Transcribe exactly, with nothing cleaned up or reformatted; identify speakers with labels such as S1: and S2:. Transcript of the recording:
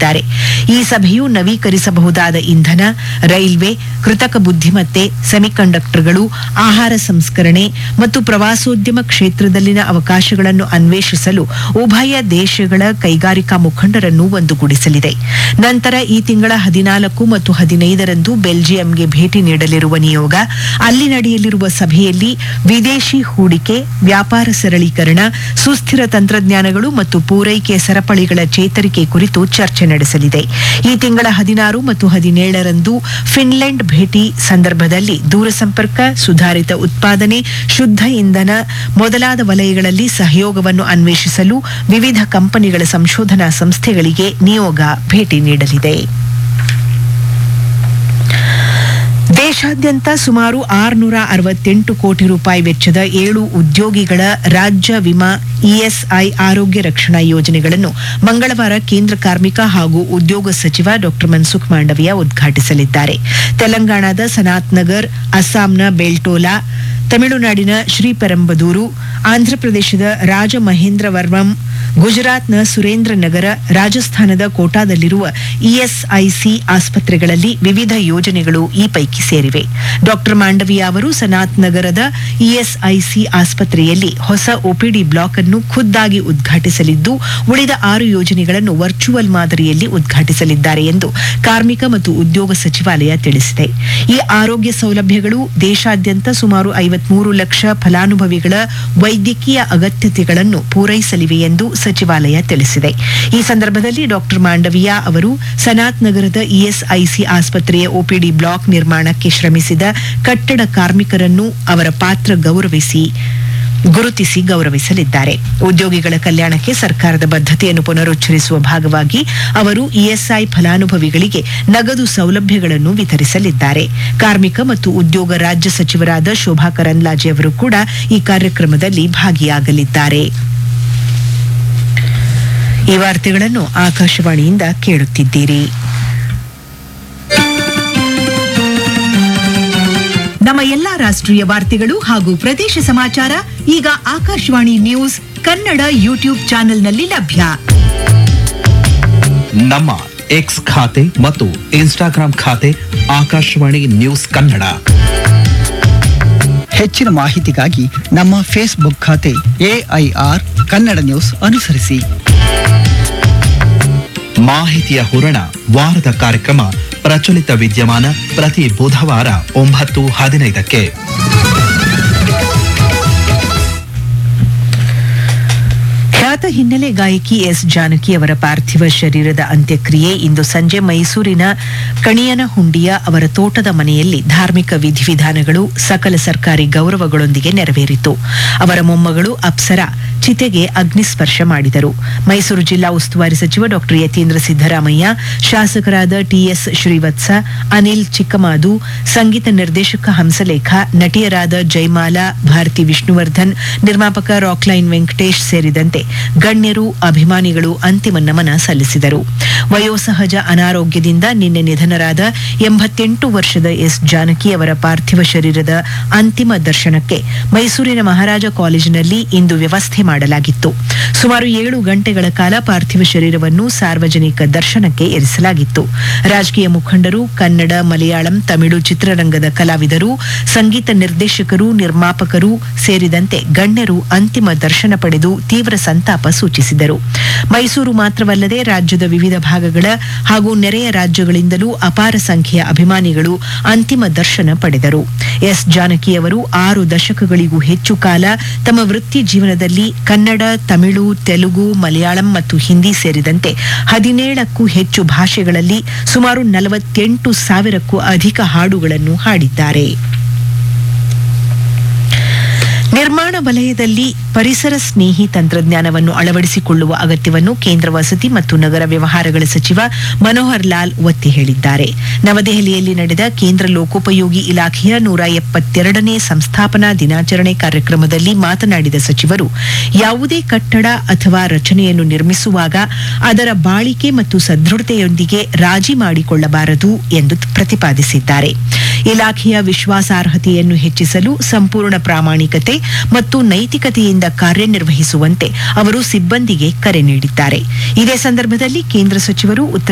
S1: ಹೇಳಿದ್ದಾರೆ. ಈ ಸಭೆಯು ನವೀಕರಿಸಬಹುದಾದ ಇಂಧನ, ರೈಲ್ವೆ, ಕೃತಕ ಬುದ್ಧಿಮತ್ತೆ, ಸೆಮಿಕಂಡಕ್ಟರ್ಗಳು, ಆಹಾರ ಸಂಸ್ಕರಣೆ ಮತ್ತು ಪ್ರವಾಸೋದ್ಯಮ ಕ್ಷೇತ್ರದಲ್ಲಿನ ಅವಕಾಶಗಳನ್ನು ಅನ್ವೇಷಿಸಲು ಉಭಯ ದೇಶಗಳ ಕೈಗಾರಿಕಾ ಮುಖಂಡರನ್ನು ಒಂದುಗೂಡಿಸಲಿದೆ. ನಂತರ ಈ ತಿಂಗಳ ಹದಿನಾಲ್ಕು ಮತ್ತು ಹದಿನೈದರಂದು ಬೆಲ್ಜಿಯಂಗೆ ಭೇಟಿ ನೀಡಲಿರುವ ನಿಯೋಗ ಅಲ್ಲಿ ನಡೆಯಲಿರುವ ಸಭೆಯಲ್ಲಿ ವಿದೇಶಿ ಹೂಡಿಕೆ, ವ್ಯಾಪಾರ ಸರಳೀಕರಣ, ಸುಸ್ಥಿರ ತಂತ್ರಜ್ಞಾನಗಳು ಮತ್ತು ಪೂರೈಕೆ ಸರಪಳಿಗಳ ಚೇತರಿಕೆ ಕುರಿತು ಚರ್ಚೆ ನಡೆಸಲಿದೆ. ಈ ತಿಂಗಳ ಹದಿನಾರು ಮತ್ತು ಹದಿನೇಳರಂದು ಫಿನ್ಲೆಂಡ್ ಭೇಟಿ ಸಂದರ್ಭದಲ್ಲಿ ದೂರಸಂಪರ್ಕ, ಸುಧಾರಿತ ಉತ್ಪಾದನೆ, ಶುದ್ಧ ಇಂಧನ ಮೊದಲಾದ ವಲಯಗಳಲ್ಲಿ ಸಹಯೋಗವನ್ನು ಅನ್ವೇಷಿಸಲು ವಿವಿಧ ಕಂಪನಿಗಳ ಸಂಶೋಧನಾ ಸಂಸ್ಥೆಗಳಿಗೆ ನಿಯೋಗ ಭೇಟಿ ನೀಡಲಿದೆ. ದೇಶಾದ್ಯಂತ ಸುಮಾರು ಆರುನೂರ ಅರವತ್ತೆಂಟು ಕೋಟಿ ರೂಪಾಯಿ ವೆಚ್ಚದ ಏಳು ಉದ್ಯೋಗಿಗಳ ರಾಜ್ಯ ವಿಮಾ ಇಎಸ್ಐ ಆರೋಗ್ಯ ರಕ್ಷಣಾ ಯೋಜನೆಗಳನ್ನು ಮಂಗಳವಾರ ಕೇಂದ್ರ ಕಾರ್ಮಿಕ ಹಾಗೂ ಉದ್ಯೋಗ ಸಚಿವ ಡಾ ಮನ್ಸುಖ್ ಮಾಂಡವಿಯಾ ಉದ್ಘಾಟಿಸಲಿದ್ದಾರೆ. ತೆಲಂಗಾಣದ ಸನಾತ್ ನಗರ್, ಅಸ್ಸಾಂನ ಬೆಲ್ಟೋಲಾ, ತಮಿಳುನಾಡಿನ ಶ್ರೀಪೆರಂಬದೂರು, ಆಂಧ್ರಪ್ರದೇಶದ ರಾಜಮಹೇಂದ್ರವರ್ಮಂ, ಗುಜರಾತ್ನ ಸುರೇಂದ್ರ ನಗರ, ರಾಜಸ್ಥಾನದ ಕೋಟಾದಲ್ಲಿರುವ ಇಎಸ್ಐಸಿ ಆಸ್ಪತ್ರೆಗಳಲ್ಲಿ ವಿವಿಧ ಯೋಜನೆಗಳು ಈ ಪೈಕಿ ಸೇರಿವೆ. ಡಾ ಮಾಂಡವಿಯಾ ಅವರು ಸನಾತ್ ನಗರದ ಇಎಸ್ಐಸಿ ಆಸ್ಪತ್ರೆಯಲ್ಲಿ ಹೊಸ ಒಪಿಡಿ ಬ್ಲಾಕ್ ಅನ್ನು ಖುದ್ದಾಗಿ ಉದ್ಘಾಟಿಸಲಿದ್ದು, ಉಳಿದ ಆರು ಯೋಜನೆಗಳನ್ನು ವರ್ಚುವಲ್ ಮಾದರಿಯಲ್ಲಿ ಉದ್ಘಾಟಿಸಲಿದ್ದಾರೆ ಎಂದು ಕಾರ್ಮಿಕ ಮತ್ತು ಉದ್ಯೋಗ ಸಚಿವಾಲಯ ತಿಳಿಸಿದೆ. ಈ ಆರೋಗ್ಯ ಸೌಲಭ್ಯಗಳು ದೇಶಾದ್ಯಂತ ಸುಮಾರು ಐವತ್ಮೂರು ಲಕ್ಷ ಫಲಾನುಭವಿಗಳ ವೈದ್ಯಕೀಯ ಅಗತ್ಯತೆಗಳನ್ನು ಪೂರೈಸಲಿವೆ ಎಂದು ಸಚಿವಾಲಯ ತಿಳಿಸಿದೆ. ಈ ಸಂದರ್ಭದಲ್ಲಿ ಡಾ ಮಾಂಡವಿಯಾ ಅವರು ಸನಾತ್ ನಗರದ ಇಎಸ್ಐಸಿ ಆಸ್ಪತ್ರೆಯ ಒಪಿಡಿ ಬ್ಲಾಕ್ ನಿರ್ಮಾಣಕ್ಕೆ ಶ್ರಮಿಸಿದ ಕಟ್ಟಡ ಕಾರ್ಮಿಕರನ್ನು ಅವರ ಪಾತ್ರ ಗೌರವಿಸಿ ಗುರುತಿಸಿ ಗೌರವಿಸಲಿದ್ದಾರೆ. ಉದ್ಯೋಗಿಗಳ ಕಲ್ಯಾಣಕ್ಕೆ ಸರ್ಕಾರದ ಬದ್ಧತೆಯನ್ನು ಪುನರುಚ್ಚರಿಸುವ ಭಾಗವಾಗಿ ಅವರು ಇಎಸ್ಐ ಫಲಾನುಭವಿಗಳಿಗೆ ನಗದು ಸೌಲಭ್ಯಗಳನ್ನು ವಿತರಿಸಲಿದ್ದಾರೆ. ಕಾರ್ಮಿಕ ಮತ್ತು ಉದ್ಯೋಗ ರಾಜ್ಯ ಸಚಿವರಾದ ಶೋಭಾ ಕರಂದ್ಲಾಜೆ ಅವರು ಕೂಡ ಈ ಕಾರ್ಯಕ್ರಮದಲ್ಲಿ ಭಾಗಿಯಾಗಲಿದ್ದಾರೆ. ಈ ವಾರ್ತೆಗಳನ್ನು ಆಕಾಶವಾಣಿಯಿಂದ ಕೇಳುತ್ತಿದ್ದೀರಿ. ನಮ್ಮ ಎಲ್ಲಾ ರಾಷ್ಟ್ರೀಯ ವಾರ್ತೆಗಳು ಹಾಗೂ ಪ್ರದೇಶ ಸಮಾಚಾರ ಈಗ ಆಕಾಶವಾಣಿ ನ್ಯೂಸ್ ಕನ್ನಡ ಯೂಟ್ಯೂಬ್ ಚಾನೆಲ್ನಲ್ಲಿ ಲಭ್ಯ.
S2: ನಮ್ಮ ಎಕ್ಸ್ ಖಾತೆ ಮತ್ತು ಇನ್ಸ್ಟಾಗ್ರಾಂ ಖಾತೆ ಆಕಾಶವಾಣಿ ನ್ಯೂಸ್ ಕನ್ನಡ.
S3: ಹೆಚ್ಚಿನ ಮಾಹಿತಿಗಾಗಿ ನಮ್ಮ ಫೇಸ್ಬುಕ್ ಖಾತೆ ಎಐಆರ್ ಕನ್ನಡ ನ್ಯೂಸ್ ಅನುಸರಿಸಿ.
S2: ಮಾಹಿತಿಯ ಹೂರಣ ವಾರದ ಕಾರ್ಯಕ್ರಮ ಪ್ರಚಲಿತ ವಿದ್ಯಮಾನ ಪ್ರತಿ ಬುಧವಾರ ಒಂಬತ್ತು ಹದಿನೈದಕ್ಕೆ.
S1: ಖ್ಯಾತ ಹಿನ್ನೆಲೆ ಗಾಯಕಿ ಎಸ್ ಜಾನಕಿ ಅವರ ಪಾರ್ಥಿವ ಶರೀರದ ಅಂತ್ಯಕ್ರಿಯೆ ಇಂದು ಸಂಜೆ ಮೈಸೂರಿನ ಕಣಿಯನಹುಂಡಿಯ ಅವರ ತೋಟದ ಮನೆಯಲ್ಲಿ ಧಾರ್ಮಿಕ ವಿಧಿವಿಧಾನಗಳು, ಸಕಲ ಸರ್ಕಾರಿ ಗೌರವಗಳೊಂದಿಗೆ ನೆರವೇರಿತು. ಅವರ ಮೊಮ್ಮಗಳು ಅಪ್ಸರಾ ಚಿತೆಗೆ ಅಗ್ನಿಸ್ಪರ್ಶ ಮಾಡಿದರು. ಮೈಸೂರು ಜಿಲ್ಲಾ ಉಸ್ತುವಾರಿ ಸಚಿವ ಡಾ ಯತೀಂದ್ರ ಸಿದ್ದರಾಮಯ್ಯ, ಶಾಸಕರಾದ ಟಿಎಸ್ ಶ್ರೀವತ್ಸ, ಅನಿಲ್ ಚಿಕ್ಕಮಾದು, ಸಂಗೀತ ನಿರ್ದೇಶಕ ಹಂಸಲೇಖ, ನಟಿಯರಾದ ಜೈಮಾಲಾ, ಭಾರತಿ ವಿಷ್ಣುವರ್ಧನ್, ನಿರ್ಮಾಪಕ ರಾಕ್ಲೈನ್ ವೆಂಕಟೇಶ್ ಸೇರಿದಂತೆ ಗಣ್ಯರು, ಅಭಿಮಾನಿಗಳು ಅಂತಿಮ ನಮನ ಸಲ್ಲಿಸಿದರು. ವಯೋಸಹಜ ಅನಾರೋಗ್ಯದಿಂದ ನಿನ್ನೆ ನಿಧನರಾದ ಎಂಬತ್ತೆಂಟು ವರ್ಷದ ಎಸ್ ಜಾನಕಿ ಅವರ ಪಾರ್ಥಿವ ಶರೀರದ ಅಂತಿಮ ದರ್ಶನಕ್ಕೆ ಮೈಸೂರಿನ ಮಹಾರಾಜ ಕಾಲೇಜಿನಲ್ಲಿ ಇಂದು ವ್ಯವಸ್ಥೆ ಮಾಡಲಾಗಿತ್ತು. ಸುಮಾರು ಏಳು ಗಂಟೆಗಳ ಕಾಲ ಪಾರ್ಥಿವ ಶರೀರವನ್ನು ಸಾರ್ವಜನಿಕ ದರ್ಶನಕ್ಕೆ ಇರಿಸಲಾಗಿತ್ತು. ರಾಜಕೀಯ ಮುಖಂಡರು, ಕನ್ನಡ, ಮಲಯಾಳಂ, ತಮಿಳು ಚಿತ್ರರಂಗದ ಕಲಾವಿದರು, ಸಂಗೀತ ನಿರ್ದೇಶಕರು, ನಿರ್ಮಾಪಕರು ಸೇರಿದಂತೆ ಗಣ್ಯರು ಅಂತಿಮ ದರ್ಶನ ಪಡೆದು ತೀವ್ರ ಸಂತಾಪ ಸೂಚಿಸಿದರು. ಮೈಸೂರು ಮಾತ್ರವಲ್ಲದೆ ರಾಜ್ಯದ ವಿವಿಧ ಭಾಗಗಳ ಹಾಗೂ ನೆರೆಯ ರಾಜ್ಯಗಳಿಂದಲೂ ಅಪಾರ ಸಂಖ್ಯೆಯ ಅಭಿಮಾನಿಗಳು ಅಂತಿಮ ದರ್ಶನ ಪಡೆದರು. ಎಸ್ ಜಾನಕಿ ಅವರು ಆರು ದಶಕಗಳಿಗೂ ಹೆಚ್ಚು ಕಾಲ ತಮ್ಮ ವೃತ್ತಿ ಜೀವನದಲ್ಲಿ ಕನ್ನಡ, ತಮಿಳು, ತೆಲುಗು, ಮಲಯಾಳಂ ಮತ್ತು ಹಿಂದಿ ಸೇರಿದಂತೆ ಹದಿನೇಳಕ್ಕೂ ಹೆಚ್ಚು ಭಾಷೆಗಳಲ್ಲಿ ಸುಮಾರು ನಲವತ್ತೆಂಟು ಸಾವಿರಕ್ಕೂ ಅಧಿಕ ಹಾಡುಗಳನ್ನು ಹಾಡಿದ್ದಾರೆ. ನಿರ್ಮಾಣ ವಲಯದಲ್ಲಿ ಪರಿಸರ ಸ್ನೇಹಿ ತಂತ್ರಜ್ಞಾನವನ್ನು ಅಳವಡಿಸಿಕೊಳ್ಳುವ ಅಗತ್ಯವನ್ನು ಕೇಂದ್ರ ವಸತಿ ಮತ್ತು ನಗರ ವ್ಯವಹಾರಗಳ ಸಚಿವ ಮನೋಹರ್ ಲಾಲ್ ಒತ್ತಿ ಹೇಳಿದ್ದಾರೆ. ನವದೆಹಲಿಯಲ್ಲಿ ನಡೆದ ಕೇಂದ್ರ ಲೋಕೋಪಯೋಗಿ ಇಲಾಖೆಯ ನೂರ ಎಪ್ಪತ್ತೆರಡನೇ ಸಂಸ್ಥಾಪನಾ ದಿನಾಚರಣೆ ಕಾರ್ಯಕ್ರಮದಲ್ಲಿ ಮಾತನಾಡಿದ ಸಚಿವರು, ಯಾವುದೇ ಕಟ್ಟಡ ಅಥವಾ ರಚನೆಯನ್ನು ನಿರ್ಮಿಸುವಾಗ ಅದರ ಬಾಳಿಕೆ ಮತ್ತು ಸದೃಢತೆಯೊಂದಿಗೆ ರಾಜಿ ಮಾಡಿಕೊಳ್ಳಬಾರದು ಎಂದು ಪ್ರತಿಪಾದಿಸಿದ್ದಾರೆ. ಇಲಾಖೆಯ ವಿಶ್ವಾಸಾರ್ಹತೆಯನ್ನು ಹೆಚ್ಚಿಸಲು ಸಂಪೂರ್ಣ ಪ್ರಾಮಾಣಿಕತೆ ಮತ್ತು ನೈತಿಕತೆಯಿಂದ ಕಾರ್ಯನಿರ್ವಹಿಸುವಂತೆ ಅವರು ಸಿಬ್ಬಂದಿಗೆ ಕರೆ ನೀಡಿದ್ದಾರೆ. ಇದೇ ಸಂದರ್ಭದಲ್ಲಿ ಕೇಂದ್ರ ಸಚಿವರು ಉತ್ತರ